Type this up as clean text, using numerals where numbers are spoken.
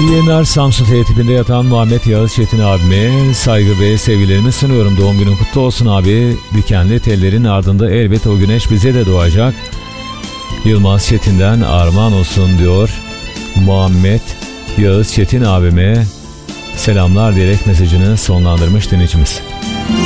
İyi yayınlar. Samsun T tipinde yatan Muhammed Yağız Çetin abime saygı ve sevgilerimi sunuyorum. Doğum günün kutlu olsun abi. Dikenli tellerin ardında elbet o güneş bize de doğacak. Yılmaz Çetin'den armağan olsun diyor Muhammed Yağız Çetin abime selamlar diyerek mesajını sonlandırmış dinleyicimiz.